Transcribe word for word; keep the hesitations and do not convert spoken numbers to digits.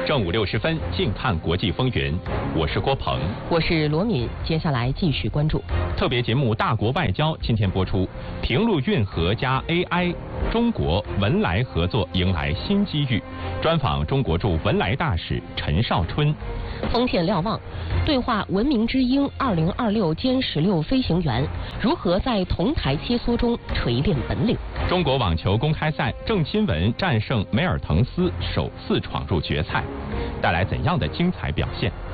正午六十分，静看国际风云。我是郭鹏， 我是罗敏。接下来继续关注特别节目《大国外交》，今天播出。平陆运河加 A I， 中国文莱合作迎来新机遇。专访中国驻文莱大使陈少春。 封建瞭望，对话文明之鹰二零二六歼十六飞行员如何在铜台切磋中锤炼本领。 中国网球公开赛，郑钦文战胜梅尔滕斯，首次闯入决赛，带来怎样的精彩表现？